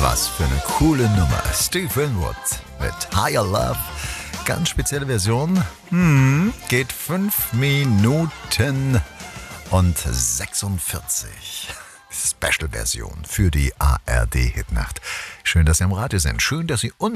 Was für eine coole Nummer. Steve Winwood mit Higher Love. Ganz spezielle Version. Geht 5 Minuten und 46. Special-Version für die ARD-Hitnacht. Schön, dass Sie am Radio sind. Schön, dass Sie uns